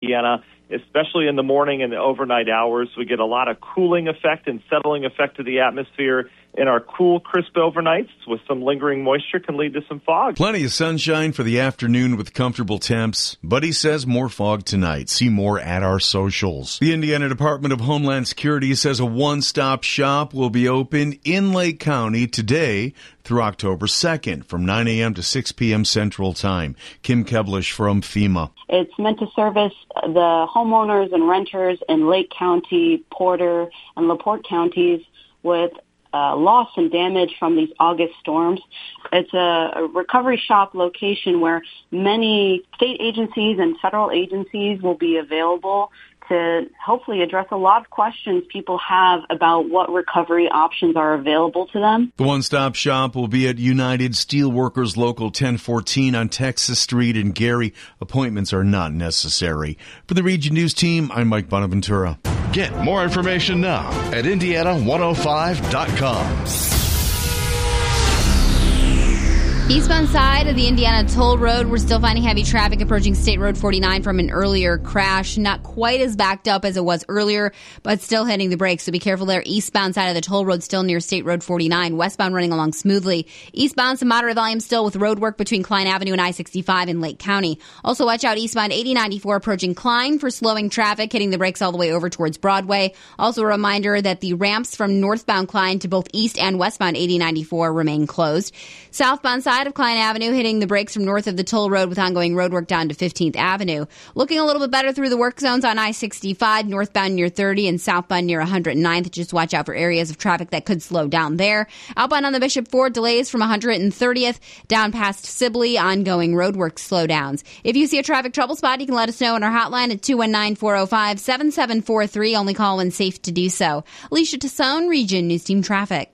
Indiana, especially in the morning and the overnight hours. We get a lot of cooling effect and settling effect to the atmosphere. And our cool, crisp overnights with some lingering moisture can lead to some fog. Plenty of sunshine for the afternoon with comfortable temps. Buddy says more fog tonight. See more at our socials. The Indiana Department of Homeland Security says a one-stop shop will be open in Lake County today through October 2nd from 9 a.m. to 6 p.m. Central Time. Kim Keblish from FEMA. It's meant to service the homeowners and renters in Lake County, Porter, and LaPorte counties with loss and damage from these August storms. It's a recovery shop location where many state agencies and federal agencies will be available to hopefully address a lot of questions people have about what recovery options are available to them. The one-stop shop will be at United Steelworkers Local 1014 on Texas Street in Gary. Appointments are not necessary. For the Region News team, I'm Mike Bonaventura. Get more information now at Indiana105.com. Eastbound side of the Indiana Toll Road, we're still finding heavy traffic approaching State Road 49 from an earlier crash. Not quite as backed up as it was earlier, but still hitting the brakes. So be careful there. Eastbound side of the toll road still near State Road 49. Westbound running along smoothly. Eastbound, some moderate volume still with road work between Klein Avenue and I-65 in Lake County. Also watch out eastbound 8094 approaching Klein for slowing traffic, hitting the brakes all the way over towards Broadway. Also a reminder that the ramps from northbound Klein to both east and westbound 8094 remain closed. Southbound side of Klein Avenue, hitting the brakes from north of the toll road with ongoing road work down to 15th Avenue. Looking a little bit better through the work zones on I-65, northbound near 30 and southbound near 109th. Just watch out for areas of traffic that could slow down there. Outbound on the Bishop Ford, delays from 130th down past Sibley, ongoing road work slowdowns. If you see a traffic trouble spot, you can let us know on our hotline at 219-405-7743. Only call when safe to do so. Alicia Tassone, Region News Team Traffic.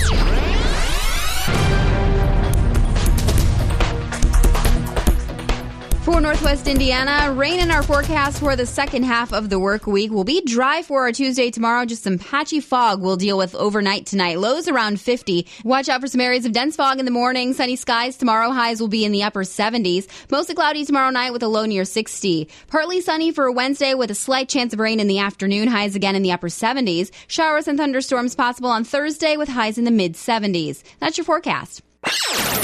For Northwest Indiana, rain in our forecast for the second half of the work week. Will be dry for our Tuesday tomorrow. Just some patchy fog we'll deal with overnight tonight. Lows around 50. Watch out for some areas of dense fog in the morning. Sunny skies tomorrow. Highs will be in the upper 70s. Mostly cloudy tomorrow night with a low near 60. Partly sunny for Wednesday with a slight chance of rain in the afternoon. Highs again in the upper 70s. Showers and thunderstorms possible on Thursday with highs in the mid 70s. That's your forecast.